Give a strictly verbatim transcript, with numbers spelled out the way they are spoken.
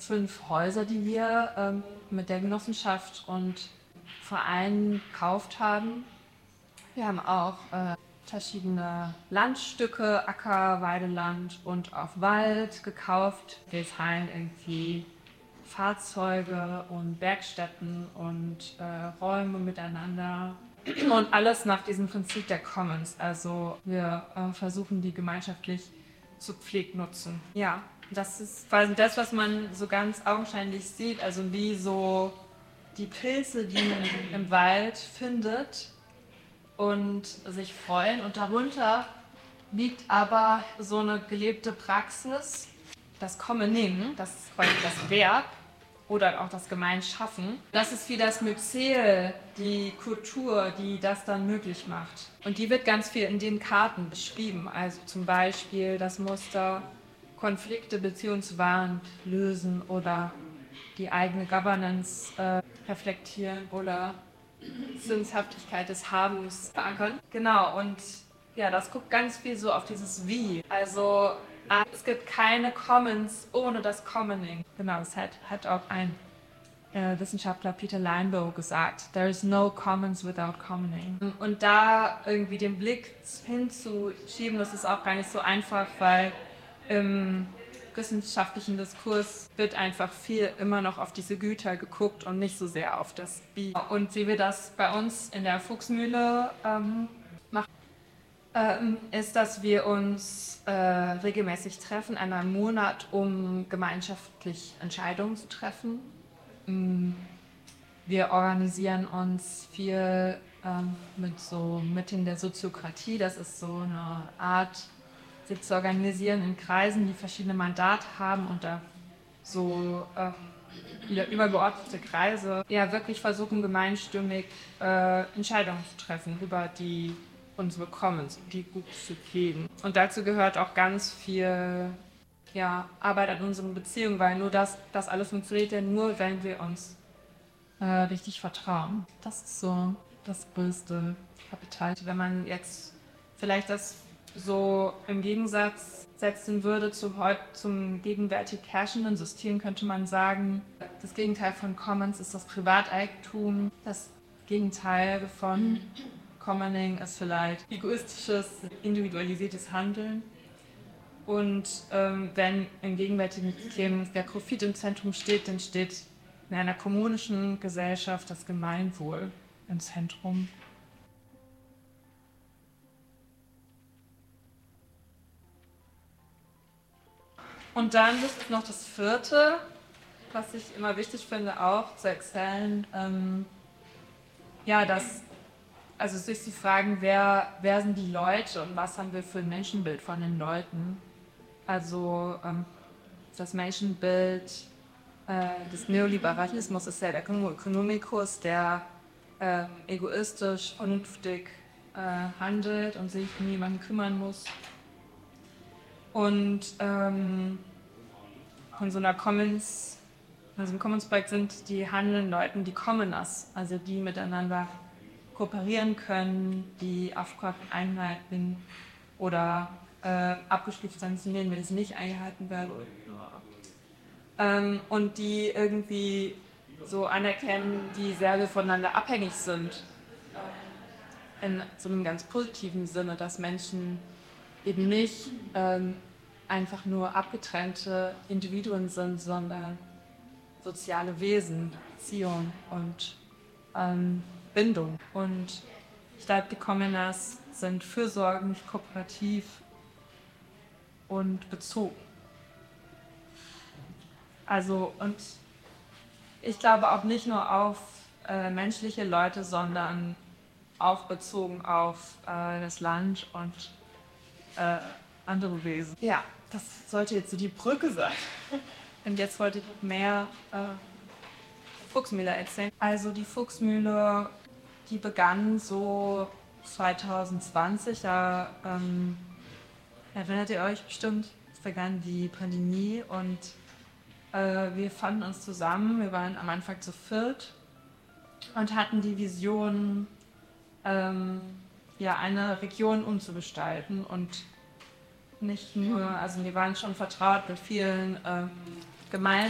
fünf Häuser, die wir ähm, mit der Genossenschaft und Verein gekauft haben. Wir haben auch äh, verschiedene Landstücke, Acker, Weideland und auch Wald gekauft. Wir teilen irgendwie Fahrzeuge und Werkstätten und äh, Räume miteinander. Und alles nach diesem Prinzip der Commons. Also wir äh, versuchen, die gemeinschaftlich zu Pflege nutzen. Ja, das ist quasi das, was man so ganz augenscheinlich sieht. Also wie so die Pilze, die man im Wald findet und sich freuen. Und darunter liegt aber so eine gelebte Praxis, das Commoning, das ist quasi das Werk oder auch das Gemeinschaffen. Das ist wie das Myzel, die Kultur, die das dann möglich macht. Und die wird ganz viel in den Karten beschrieben. Also zum Beispiel das Muster Konflikte beziehungsweise lösen oder die eigene Governance äh, reflektieren oder Sinnhaftigkeit des Habens verankern. Genau, und ja, das guckt ganz viel so auf dieses Wie. Also es gibt keine Commons ohne das Commoning. Genau, das hat, hat auch ein äh, Wissenschaftler, Peter Linebaugh, gesagt. There is no commons without commoning. Und da irgendwie den Blick hinzuschieben, das ist auch gar nicht so einfach, weil im wissenschaftlichen Diskurs wird einfach viel immer noch auf diese Güter geguckt und nicht so sehr auf das Wie. Und wie wir das bei uns in der Fuchsmühle ähm, machen, ähm, ist, dass wir uns äh, regelmäßig treffen, einmal im Monat, um gemeinschaftlich Entscheidungen zu treffen. Wir organisieren uns viel ähm, mit so Mitteln der Soziokratie. Das ist so eine Art, sich zu organisieren in Kreisen, die verschiedene Mandate haben und da so äh, übergeordnete Kreise ja wirklich versuchen, gemeinstimmig äh, Entscheidungen zu treffen über die unsere Commons, die gut zu pflegen. Und dazu gehört auch ganz viel ja, Arbeit an unseren Beziehungen, weil nur das, das alles funktioniert ja nur, wenn wir uns äh, richtig vertrauen. Das ist so das größte Kapital. Wenn man jetzt vielleicht das so im Gegensatz setzen würde zu heut, zum gegenwärtig herrschenden System, könnte man sagen, das Gegenteil von Commons ist das Privateigentum. Das Gegenteil von Commoning ist vielleicht egoistisches, individualisiertes Handeln. Und ähm, wenn im gegenwärtigen System der Profit im Zentrum steht, dann steht in einer kommunischen Gesellschaft das Gemeinwohl im Zentrum. Und dann ist noch das vierte, was ich immer wichtig finde, auch zu erzählen, ähm, ja, dass, also sich zu fragen, wer, wer sind die Leute und was haben wir für ein Menschenbild von den Leuten. Also ähm, das Menschenbild äh, des Neoliberalismus ist ja der Homo economicus, der äh, egoistisch, vernünftig äh, handelt und sich um niemanden kümmern muss. Und ähm, von so einer Commons, also im Commons-Projekt sind die handelnden Leute die Commoners, also die miteinander kooperieren können, die Aufgaben einhalten oder äh, abgestuft sanktionieren, wenn es nicht eingehalten wird. Ähm, und die irgendwie so anerkennen, die sehr voneinander abhängig sind. In so einem ganz positiven Sinne, dass Menschen eben nicht ähm, einfach nur abgetrennte Individuen sind, sondern soziale Wesen, Beziehung und ähm, Bindung. Und ich glaube, die Commoners sind fürsorglich, kooperativ und bezogen. Also, und ich glaube auch nicht nur auf äh, menschliche Leute, sondern auch bezogen auf äh, das Land und äh, andere Wesen. Ja, das sollte jetzt so die Brücke sein. Und jetzt wollte ich mehr äh, Fuchsmühle erzählen. Also die Fuchsmühle, die begann so zwanzig zwanzig, da ähm, erinnert ihr euch bestimmt, es begann die Pandemie und äh, wir fanden uns zusammen, wir waren am Anfang zu viert und hatten die Vision, ähm, ja, eine Region umzugestalten und nicht nur, also wir waren schon vertraut mit vielen ähm, Gemeinden,